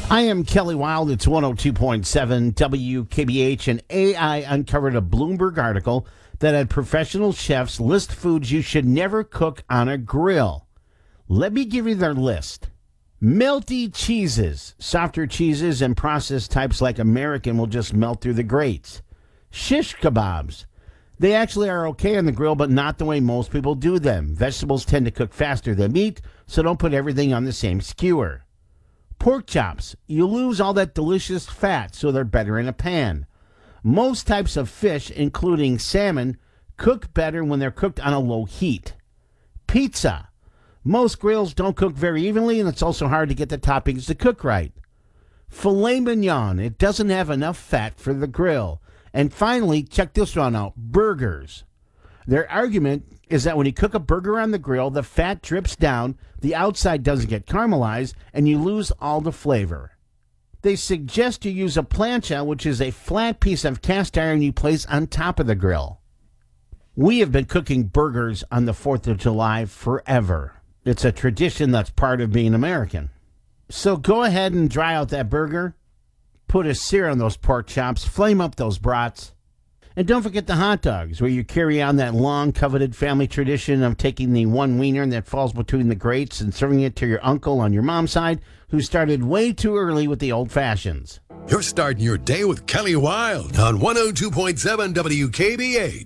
I am Kelly Wild. It's 102.7 WKBH, and AI uncovered a Bloomberg article that had professional chefs list foods you should never cook on a grill. Let me give you their list. Melty cheeses. Softer cheeses and processed types like American will just melt through the grates. Shish kebabs. They actually are okay on the grill, but not the way most people do them. Vegetables tend to cook faster than meat, so don't put everything on the same skewer. Pork chops. You lose all that delicious fat, so they're better in a pan. Most types of fish, including salmon, cook better when they're cooked on a low heat. Pizza. Most grills don't cook very evenly, and it's also hard to get the toppings to cook right. Filet mignon. It doesn't have enough fat for the grill. And finally, check this one out, burgers. Their argument is that when you cook a burger on the grill, the fat drips down, the outside doesn't get caramelized, and you lose all the flavor. They suggest you use a plancha, which is a flat piece of cast iron you place on top of the grill. We have been cooking burgers on the 4th of July forever. It's a tradition that's part of being American. So go ahead and dry out that burger, put a sear on those pork chops, flame up those brats, and don't forget the hot dogs, where you carry on that long-coveted family tradition of taking the one wiener that falls between the grates and serving it to your uncle on your mom's side, who started way too early with the old fashions. You're starting your day with Kelly Wild on 102.7 WKBH.